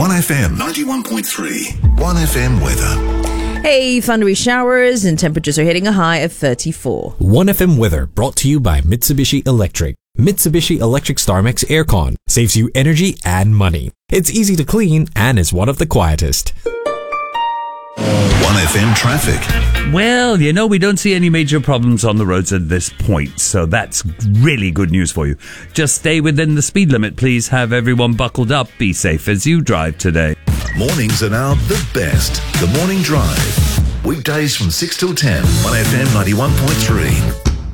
1FM 91.3. 1FM weather. Hey, thundery showers and temperatures are hitting a high of 34. 1FM weather brought to you by Mitsubishi Electric. Mitsubishi Electric StarMax Aircon saves you energy and money. It's easy to clean and is one of the quietest. 1FM traffic. Well, we don't see any major problems on the roads at this point, so that's really good news for you. Just stay within the speed limit, please. Have everyone buckled up. Be safe as you drive today. Mornings are now the best. The Morning Drive. Weekdays from 6 till 10. 1FM 91.3.